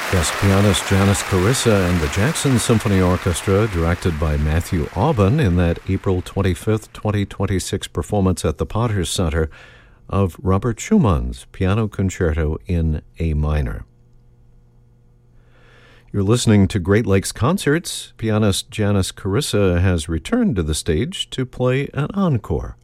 Yes, pianist Janis Carissa and the Jackson Symphony Orchestra, directed by Matthew Aubin, in that April 25th, 2026 performance at the Potter Center of Robert Schumann's Piano Concerto in A minor. You're listening to Great Lakes Concerts. Pianist Janis Carissa has returned to the stage to play an encore.